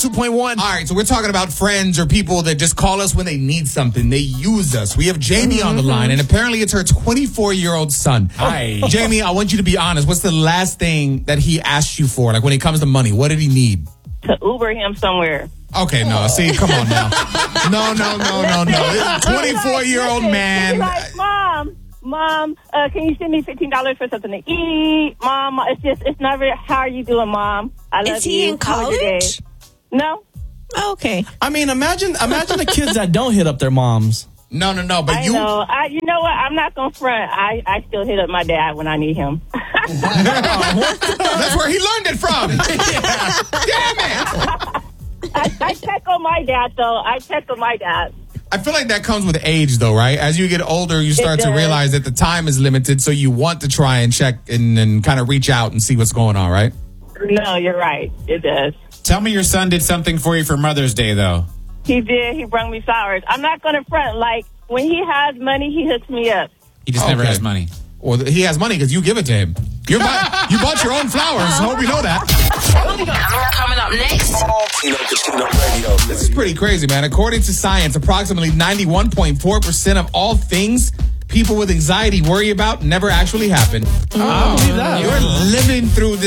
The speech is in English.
102.1. All right, so we're talking about friends or people that just call us when they need something. They use us. We have Jamie on the line, and apparently it's her 24-year-old son. Hi. Jamie, I want you to be honest. What's the last thing that he asked you for? Like when it comes to money, what did he need? To Uber him somewhere. Okay, no. See, come on now. No. 24-year-old man. He's like, Mom, can you send me $15 for something to eat? Mom, it's not very, how are you doing, Mom? I love you. Is he in How was your day? college? No. Okay. I mean, imagine the kids that don't hit up their moms. No, but I know. You know what? I'm not going to front. I still hit up my dad when I need him. That's where he learned it from. Damn it. I check on my dad, though. I feel like that comes with age, though, right? As you get older, you start to does. realize that the time is limited, so you want to try and check and kind of reach out and see what's going on, right? No, you're right. It does. Tell me your son did something for you for Mother's Day, though. He did. He brought me flowers. I'm not going to front. Like, when he has money, he hooks me up. He just never has money. Well, he has money because you give it to him. You bought your own flowers. Hope you know that. Coming up next. This is pretty crazy, man. According to science, approximately 91.4% of all things people with anxiety worry about never actually happen. I believe that. You're living through this.